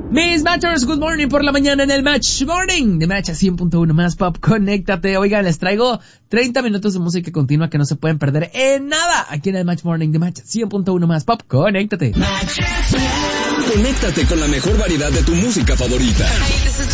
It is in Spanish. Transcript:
Mis Matchers, good morning por la mañana en el Match Morning de Match a 100.1 más pop. Conéctate. Oigan, les traigo 30 minutos de música continua que no se pueden perder en nada aquí en el Match Morning de Match 100.1 más pop. Conéctate. Conéctate con la mejor variedad de tu música favorita.